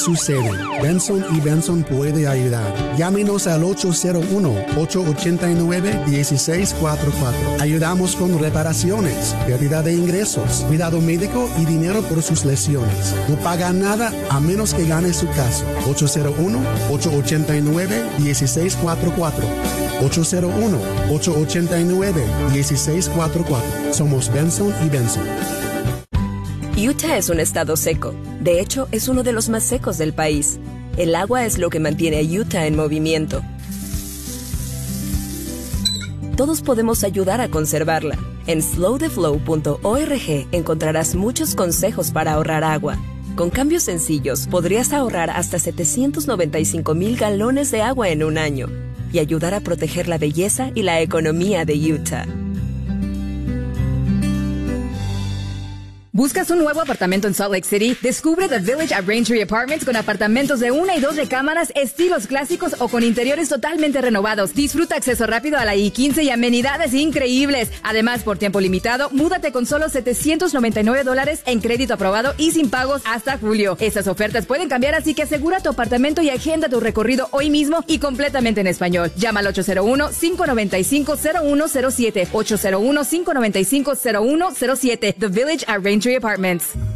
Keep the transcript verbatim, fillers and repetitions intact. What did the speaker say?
sucede. Benson y Benson puede ayudar. Llámenos al ocho cero uno, ocho ocho nueve, uno seis cuatro cuatro. Ayudamos con reparaciones, pérdida de ingresos, cuidado médico y dinero por sus lesiones. No paga nada a menos que gane su caso. ocho cero uno, ocho ocho nueve, uno seis cuatro cuatro. ocho cero uno, ocho ocho nueve, uno seis cuatro cuatro. Somos Benson y Benson. Utah es un estado seco. De hecho, es uno de los más secos del país. El agua es lo que mantiene a Utah en movimiento. Todos podemos ayudar a conservarla. En slow the flow punto org encontrarás muchos consejos para ahorrar agua. Con cambios sencillos, podrías ahorrar hasta setecientos noventa y cinco mil galones de agua en un año y ayudar a proteger la belleza y la economía de Utah. ¿Buscas un nuevo apartamento en Salt Lake City? Descubre The Village at Raintree Apartments con apartamentos de una y dos recámaras, estilos clásicos o con interiores totalmente renovados. Disfruta acceso rápido a la I quince y amenidades increíbles. Además, por tiempo limitado, múdate con solo setecientos noventa y nueve dólares en crédito aprobado y sin pagos hasta julio. Estas ofertas pueden cambiar, así que asegura tu apartamento y agenda tu recorrido hoy mismo y completamente en español. Llama al ocho cero uno, cinco nueve cinco, cero uno cero siete. ocho cero uno, cinco nueve cinco, cero uno cero siete. The Village at Raintree Apartments.